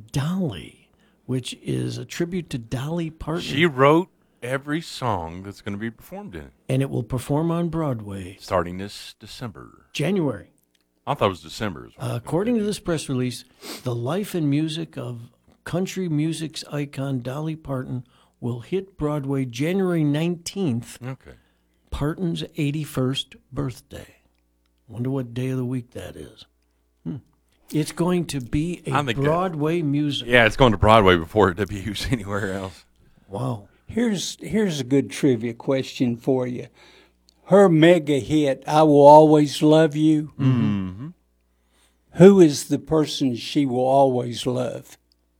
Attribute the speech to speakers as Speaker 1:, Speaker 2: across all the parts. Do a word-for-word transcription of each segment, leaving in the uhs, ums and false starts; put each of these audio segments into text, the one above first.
Speaker 1: Dolly, which is a tribute to Dolly Parton.
Speaker 2: She wrote every song that's going to be performed in it.
Speaker 1: And it will perform on Broadway.
Speaker 2: Starting this December.
Speaker 1: January.
Speaker 2: I thought it was December.
Speaker 1: Uh, according to this press release, the life and music of country music's icon Dolly Parton will hit Broadway January nineteenth.
Speaker 2: Okay.
Speaker 1: Parton's eighty-first birthday. Wonder what day of the week that is. Hmm. It's going to be a Broadway
Speaker 2: that,
Speaker 1: music.
Speaker 2: Yeah, it's going to Broadway before it debuts anywhere else.
Speaker 1: Wow.
Speaker 3: Here's here's a good trivia question for you. Her mega hit, I Will Always Love You.
Speaker 2: Mm-hmm.
Speaker 3: Who is the person she will always love?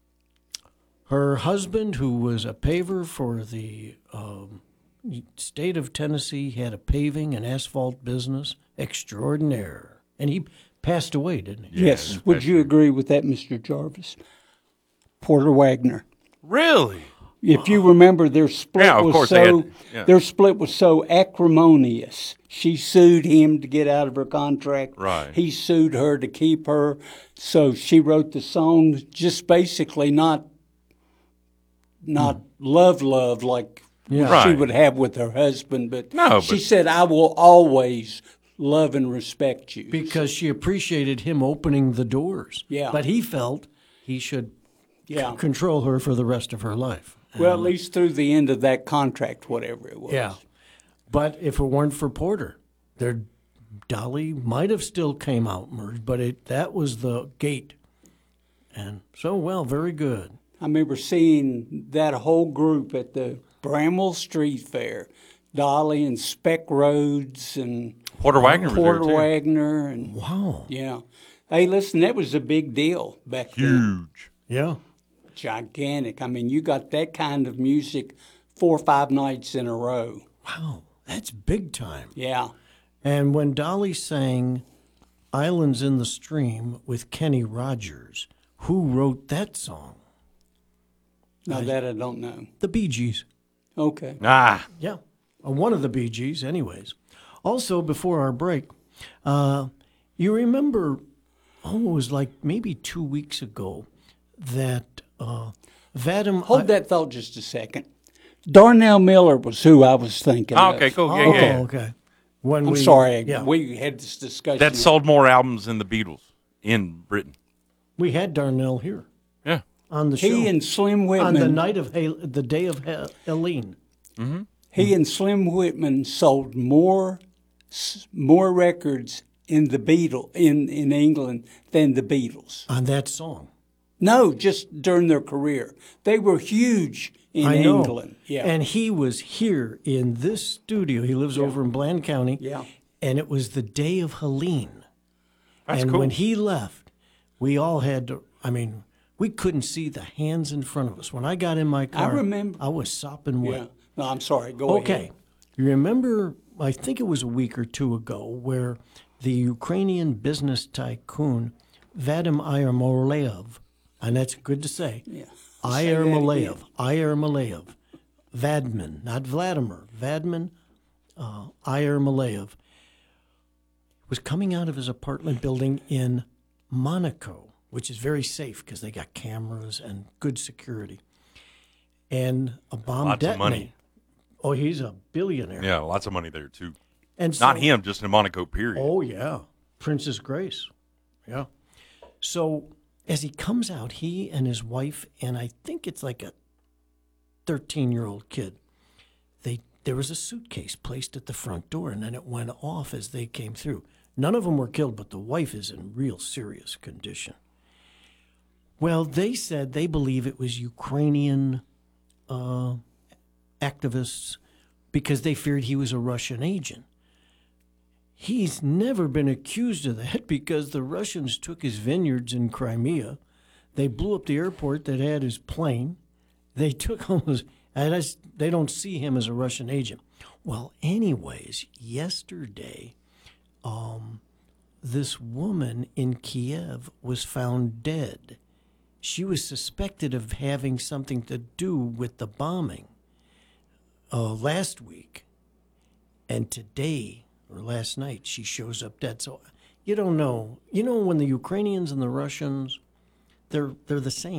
Speaker 1: Her husband, who was a paver for the um, state of Tennessee, had a paving and asphalt business extraordinaire. And he passed away, didn't he?
Speaker 3: Yeah, yes. Would you agree with that, Mister Jarvis? Porter Wagner.
Speaker 2: Really?
Speaker 3: If you remember, their split
Speaker 2: yeah, of
Speaker 3: was
Speaker 2: course
Speaker 3: so
Speaker 2: had, yeah.
Speaker 3: their split was so acrimonious. She sued him to get out of her contract.
Speaker 2: Right.
Speaker 3: He sued her to keep her. So she wrote the song just basically not not hmm. love love like
Speaker 1: yeah.
Speaker 3: she
Speaker 2: right.
Speaker 3: would have with her husband, but
Speaker 2: no,
Speaker 3: she
Speaker 2: but,
Speaker 3: said, "I will always love and respect you."
Speaker 1: Because she appreciated him opening the doors.
Speaker 3: Yeah.
Speaker 1: But he felt he should
Speaker 3: yeah.
Speaker 1: c- control her for the rest of her life.
Speaker 3: Well, at least through the end of that contract, whatever it was.
Speaker 1: Yeah. But if it weren't for Porter, their Dolly might have still came out merged, but it that was the gate. And so, well, very good.
Speaker 3: I remember seeing that whole group at the Bramwell Street Fair. Dolly and Speck Rhodes and
Speaker 2: Porter Wagner
Speaker 3: Porter
Speaker 2: was there, too.
Speaker 3: Wagner. And,
Speaker 1: wow.
Speaker 3: Yeah. Hey, listen, that was a big deal back
Speaker 2: Huge.
Speaker 3: then.
Speaker 2: Huge.
Speaker 1: Yeah.
Speaker 3: Gigantic. I mean, you got that kind of music four or five nights in a row.
Speaker 1: Wow, that's big time.
Speaker 3: Yeah.
Speaker 1: And when Dolly sang Islands in the Stream with Kenny Rogers, who wrote that song?
Speaker 3: Now, I, that I don't know.
Speaker 1: The Bee Gees.
Speaker 3: Okay.
Speaker 2: Ah.
Speaker 1: Yeah, uh, one of the Bee Gees, anyways. Also, before our break, uh, you remember, oh, it was like maybe two weeks ago that uh, Vadim...
Speaker 3: Hold
Speaker 1: I,
Speaker 3: that thought just a second. Darnell Miller was who I was thinking
Speaker 2: oh,
Speaker 3: of.
Speaker 2: okay, cool. Yeah,
Speaker 1: oh,
Speaker 2: yeah.
Speaker 1: okay. When
Speaker 3: I'm
Speaker 1: we,
Speaker 3: sorry.
Speaker 1: Yeah.
Speaker 3: We had this discussion.
Speaker 2: That sold more albums than the Beatles in Britain.
Speaker 1: We had Darnell here.
Speaker 2: Yeah.
Speaker 1: On the show.
Speaker 3: He and Slim Whitman.
Speaker 1: On the night of Hel- the day of Hel- Helene.
Speaker 2: Mm-hmm.
Speaker 3: He and Slim Whitman sold more more records in the Beatles in, in England than the Beatles.
Speaker 1: On that song.
Speaker 3: No, just during their career. They were huge in
Speaker 1: I know.
Speaker 3: England. Yeah.
Speaker 1: And he was here in this studio. He lives
Speaker 3: yeah.
Speaker 1: over in Bland County.
Speaker 3: Yeah.
Speaker 1: And it was the day of Helene.
Speaker 2: That's
Speaker 1: and
Speaker 2: cool.
Speaker 1: when he left, we all had to, I mean, we couldn't see the hands in front of us. When I got in my car,
Speaker 3: I remember.
Speaker 1: I was sopping wet.
Speaker 3: Yeah. No, I'm sorry. Go
Speaker 1: okay.
Speaker 3: ahead.
Speaker 1: You remember, I think it was a week or two ago, where the Ukrainian business tycoon Vadim Yermolayev, and that's good to say,
Speaker 3: yeah.
Speaker 1: Yermolayev, Yermolayev, Vadman, not Vladimir, Vadman uh, Yermolayev, was coming out of his apartment building in Monaco, which is very safe because they got cameras and good security. And a bomb
Speaker 2: Lots
Speaker 1: detonated.
Speaker 2: of money.
Speaker 1: Oh, he's a billionaire.
Speaker 2: Yeah, lots of money there, too.
Speaker 1: And so,
Speaker 2: Not him, just in Monaco, period.
Speaker 1: Oh, yeah. Princess Grace. Yeah. So as he comes out, he and his wife, and I think it's like a thirteen-year-old kid, they there was a suitcase placed at the front door, and then it went off as they came through. None of them were killed, but the wife is in real serious condition. Well, they said they believe it was Ukrainian uh, activists because they feared he was a Russian agent. He's never been accused of that because the Russians took his vineyards in Crimea. They blew up the airport that had his plane. They took him as, and I, they don't see him as a Russian agent. Well, anyways, yesterday, um, this woman in Kiev was found dead. She was suspected of having something to do with the bombing uh, last week. And today, or last night, she shows up dead. So you don't know. You know when the Ukrainians and the Russians, they're they're the same.